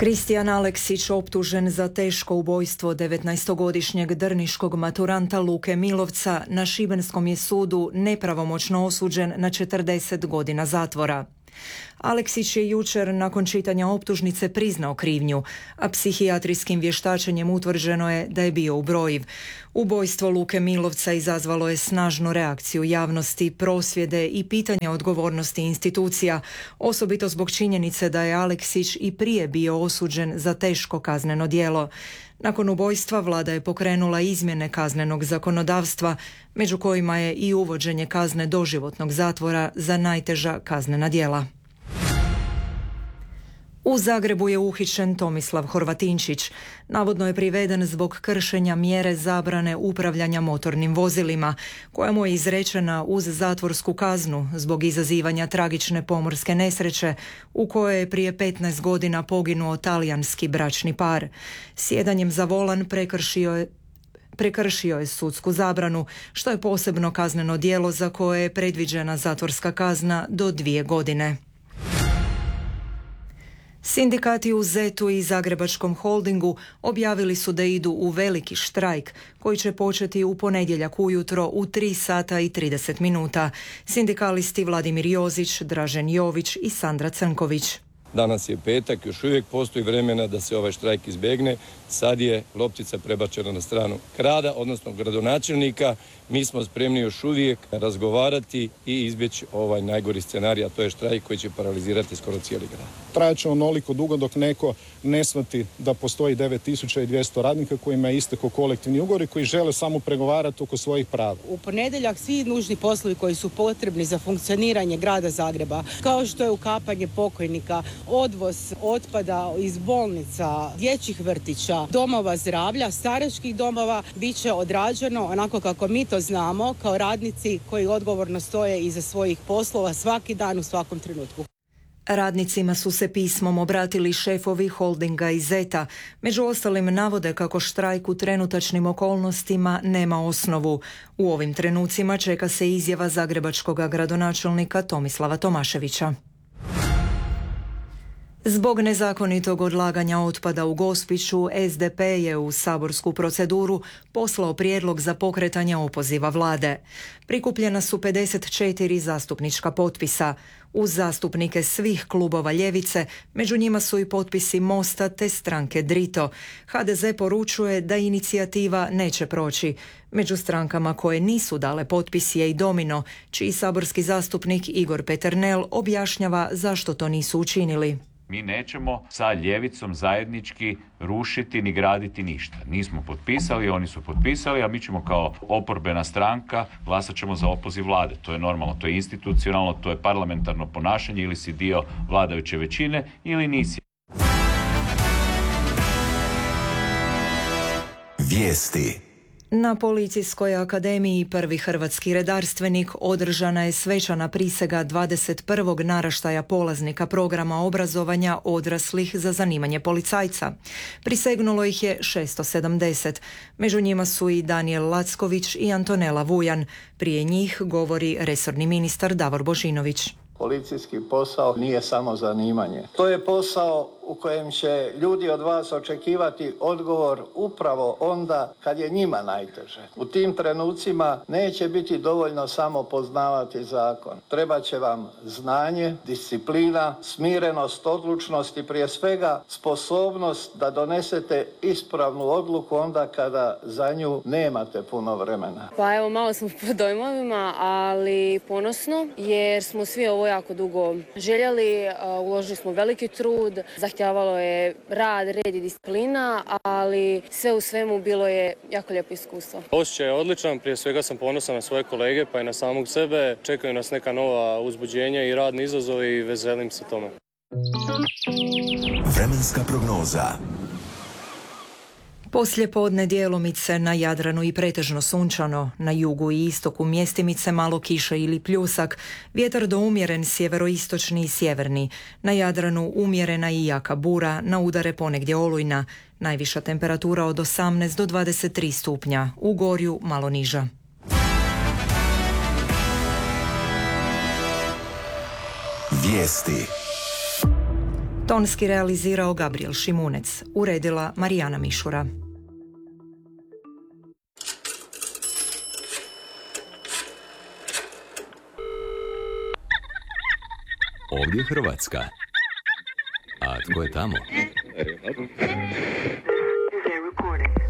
Kristijan Aleksić optužen za teško ubojstvo 19-godišnjeg drniškog maturanta Luke Milovca na šibenskom je sudu nepravomoćno osuđen na 40 godina zatvora. Aleksić je jučer nakon čitanja optužnice priznao krivnju, a psihijatrijskim vještačenjem utvrđeno je da je bio ubrojiv. Ubojstvo Luke Milovca izazvalo je snažnu reakciju javnosti, prosvjede i pitanja odgovornosti institucija, osobito zbog činjenice da je Aleksić i prije bio osuđen za teško kazneno djelo. Nakon ubojstva vlada je pokrenula izmjene kaznenog zakonodavstva, među kojima je i uvođenje kazne doživotnog zatvora za najteža kaznena djela. U Zagrebu je uhićen Tomislav Horvatinčić. Navodno je priveden zbog kršenja mjere zabrane upravljanja motornim vozilima, koja mu je izrečena uz zatvorsku kaznu zbog izazivanja tragične pomorske nesreće u kojoj je prije 15 godina poginuo talijanski bračni par. Sjedanjem za volan prekršio je sudsku zabranu, što je posebno kazneno djelo za koje je predviđena zatvorska kazna do 2 godine. Sindikati u ZET-u i Zagrebačkom holdingu objavili su da idu u veliki štrajk koji će početi u ponedjeljak ujutro u 3 sata i 30 minuta. Sindikalisti Vladimir Jozić, Dražen Jović i Sandra Crnković. Danas je petak, još uvijek postoji vremena da se ovaj štrajk izbjegne. Sad je loptica prebačena na stranu grada, odnosno gradonačelnika. Mi smo spremni još uvijek razgovarati i izbjeći ovaj najgori scenarij, a to je štrajk koji će paralizirati skoro cijeli grad. Trajaće onoliko dugo dok neko ne shvati da postoji 9200 radnika kojima je istekao kolektivni ugovor i koji žele samo pregovarati oko svojih prava. U ponedjeljak svi nužni poslovi koji su potrebni za funkcioniranje grada Zagreba, kao što je ukapanje pokojnika, odvoz otpada iz bolnica, dječjih vrtića, domova zdravlja, staračkih domova, bit će odrađeno onako kako mi to znamo kao radnici koji odgovorno stoje iza svojih poslova svaki dan u svakom trenutku. Radnicima su se pismom obratili šefovi holdinga i ZET-a. Među ostalim navode kako štrajk u trenutačnim okolnostima nema osnovu. U ovim trenucima čeka se izjava zagrebačkog gradonačelnika Tomislava Tomaševića. Zbog nezakonitog odlaganja otpada u Gospiću, SDP je u saborsku proceduru poslao prijedlog za pokretanje opoziva vlade. Prikupljena su 54 zastupnička potpisa. Uz zastupnike svih klubova ljevice, među njima su i potpisi Mosta te stranke Drito. HDZ poručuje da inicijativa neće proći. Među strankama koje nisu dale potpis je i Domino, čiji saborski zastupnik Igor Peternel objašnjava zašto to nisu učinili. Mi nećemo sa ljevicom zajednički rušiti ni graditi ništa. Nismo potpisali, oni su potpisali, a mi ćemo kao oporbena stranka glasat ćemo za opoziv vlade. To je normalno, to je institucionalno, to je parlamentarno ponašanje, ili si dio vladajuće većine ili nisi. Vijesti. Na Policijskoj akademiji prvi hrvatski redarstvenik održana je svečana prisega 21. naraštaja polaznika programa obrazovanja odraslih za zanimanje policajca. Prisegnulo ih je 670. Među njima su i Danijel Lacković i Antonela Vujan. Prije njih govori resorni ministar Davor Božinović. Policijski posao nije samo zanimanje. To je posao u kojem će ljudi od vas očekivati odgovor upravo onda kad je njima najteže. U tim trenucima neće biti dovoljno samo poznavati zakon. Treba će vam znanje, disciplina, smirenost, odlučnost i prije svega sposobnost da donesete ispravnu odluku onda kada za nju nemate puno vremena. Pa evo, malo smo pod dojmovima, ali ponosno jer smo svi ovo jako dugo željeli, uložili smo veliki trud, zahtjevalo je rad, red i disciplina, ali sve u svemu bilo je jako lijepo iskustvo. Osjećaj je odličan, prije svega sam ponosan na svoje kolege pa i na samog sebe. Čekaju nas neka nova uzbuđenja i radni izazovi i veselim se tome. Vremenska prognoza. Poslijepodne djelomice na Jadranu i pretežno sunčano, na jugu i istoku mjestimice malo kiše ili pljusak, vjetar do umjeren sjeveroistočni i sjeverni, na Jadranu umjerena i jaka bura, na udare ponegdje olujna, najviša temperatura od 18 do 23 stupnja, u Gorju malo niža. Vijesti. Tonski realizirao Gabriel Šimunec, uredila Marijana Mišura. Ovdje je Hrvatska. A tko je tamo?